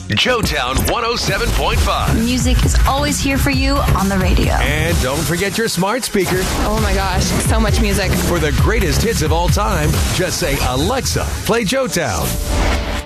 Joetown 107.5. Music is always here for you on the radio. And don't forget your smart speaker. Oh my gosh, so much music. For the greatest hits of all time, just say, Alexa, play Joetown.